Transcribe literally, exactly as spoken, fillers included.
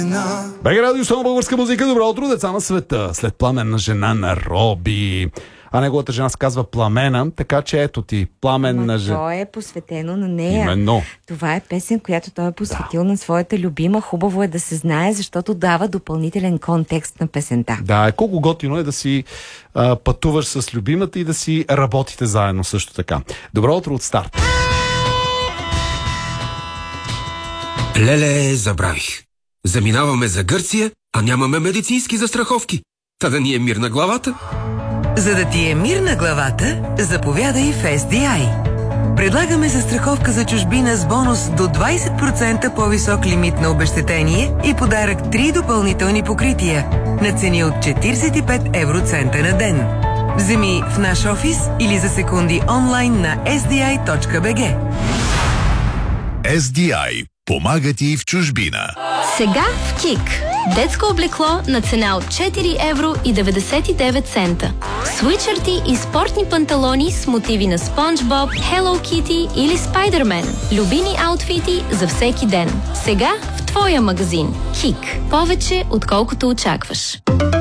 Бега радио, само българска музика. Добро утро, деца на света. След пламенна жена на Роби. А неговата жена се казва Пламена, така че ето ти, пламенна жена. То е посветено на нея. Именно. Това е песен, която той е посветил да. на своята любима. Хубаво е да се знае, защото дава допълнителен контекст на песента. Да, колко готино е да си а, пътуваш с любимата и да си работите заедно също така. Добро утро от старт. Леле, забравих. Заминаваме за Гърция, а нямаме медицински застраховки. Та да ни е мир на главата. За да ти е мир на главата, заповядай в Ес Ди Ай. Предлагаме застраховка за чужбина с бонус до двайсет процента по-висок лимит на обезщетение и подарък три допълнителни покрития на цени от четирийсет и пет евроцента на ден. Вземи в наш офис или за секунди онлайн на ес ди ай точка би джи. Ес Ди Ай. Помага ти в чужбина. Сега в КИК. Детско облекло на цена от четири евро и деветдесет и девет цента. Свичърти и спортни панталони с мотиви на Спонж Боб, Hello Kitty или Спайдермен. Любими аутфити за всеки ден. Сега в твоя магазин. КИК. Повече отколкото очакваш.